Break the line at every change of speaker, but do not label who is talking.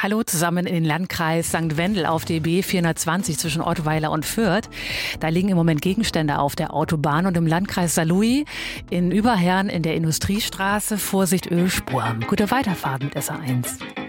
Hallo zusammen in den Landkreis St. Wendel auf DB 420 zwischen Ottweiler und Fürth. Da liegen im Moment Gegenstände auf der Autobahn und im Landkreis Saarlouis in Überherrn in der Industriestraße. Vorsicht, Ölspur. Gute Weiterfahrt mit SA1.